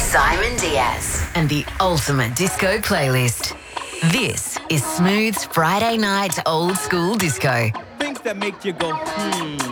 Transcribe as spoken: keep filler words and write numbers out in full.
Simon Diaz, and the ultimate disco playlist. This is Smooth's Friday Night Old School Disco. Things that make you go, hmm.